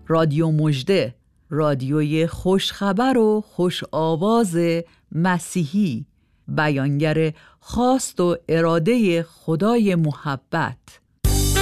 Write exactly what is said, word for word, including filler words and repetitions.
رادیو مژده، رادیوی خوشخبر و خوش آواز مسیحی، بیانگر خواست و اراده خدای محبت.